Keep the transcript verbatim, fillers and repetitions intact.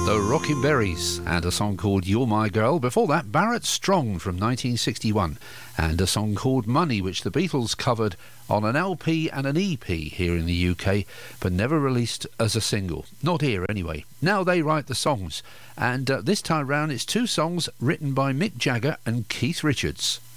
The Rockin' Berries and a song called You're My Girl. Before that, Barrett Strong from nineteen sixty-one and a song called Money, which the Beatles covered on an L P and an E P here in the U K, but never released as a single. Not here anyway. Now they write the songs, and uh, this time round it's two songs written by Mick Jagger and Keith Richards.